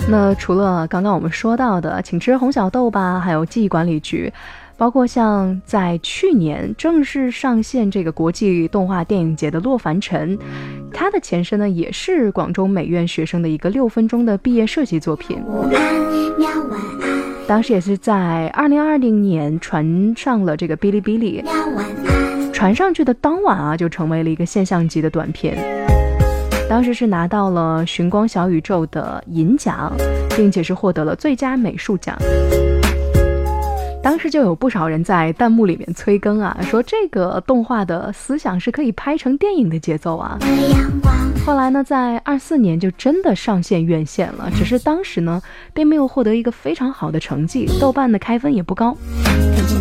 那除了刚刚我们说到的请吃红小豆吧，还有记忆管理局，包括像在去年正式上线这个国际动画电影节的洛凡尘，它的前身呢也是广州美院学生的一个6分钟的毕业设计作品，当时也是在2020年传上了这个哔哩哔哩，传上去的当晚啊就成为了一个现象级的短片，当时是拿到了寻光小宇宙的银奖，并且是获得了最佳美术奖。当时就有不少人在弹幕里面催更啊，说这个动画的思想是可以拍成电影的节奏啊。后来呢，在24年就真的上线院线了，只是当时呢并没有获得一个非常好的成绩，豆瓣的开分也不高。